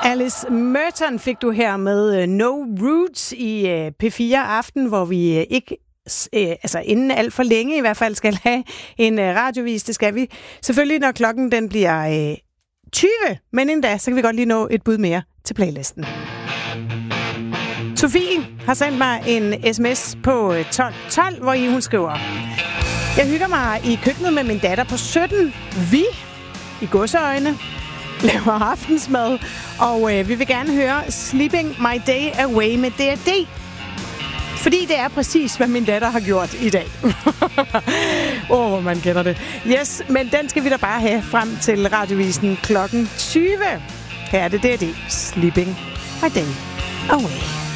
Alice Merton fik du her med No Roots i P4 Aften, hvor vi ikke, inden alt for længe i hvert fald, skal have en radiovis. Det skal vi selvfølgelig, når klokken den bliver 20. Men inden da, så kan vi godt lige nå et bud mere til playlisten. Sofie har sendt mig en sms på 1212, hvor hun skriver: Jeg hygger mig i køkkenet med min datter på 17. Vi, i godseøjne, laver aftensmad, og vi vil gerne høre Sleeping My Day Away med D&D. Fordi det er præcis, hvad min datter har gjort i dag. Hvor man kender det. Yes, men den skal vi da bare have frem til radiovisen klokken 20. Her er det D&D. Sleeping My Day Away.